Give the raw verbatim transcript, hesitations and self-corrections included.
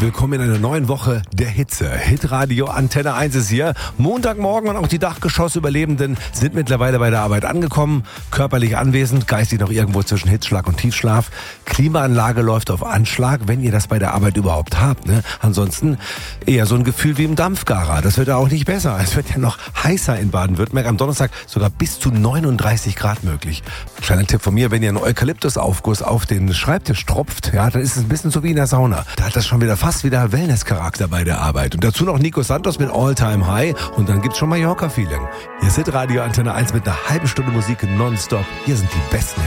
willkommen in einer neuen Woche der Hitze. Hitradio Antenne eins ist hier. Montagmorgen und auch die Dachgeschossüberlebenden sind mittlerweile bei der Arbeit angekommen, körperlich anwesend, geistig noch irgendwo zwischen Hitzschlag und Tiefschlaf. Klimaanlage läuft auf Anschlag, wenn ihr das bei der Arbeit überhaupt habt. Ne? Ansonsten eher so ein Gefühl wie im Dampfgarer. Das wird ja auch nicht besser. Es wird ja noch heißer in Baden-Württemberg. Am Donnerstag sogar bis zu neununddreißig Grad möglich. Kleiner Tipp von mir, wenn ihr einen Eukalyptusaufguss auf den Schreibtisch tropft, ja, dann ist es ein bisschen so wie in der Sauna. Da hat das schon wieder fast wieder Wellness-Charakter bei der Arbeit. Und dazu noch Nico Santos mit All-Time High und dann gibt's schon Mallorca-Feeling. Hier ist Radio Antenne eins mit einer halben Stunde Musik nonstop. Hier sind die besten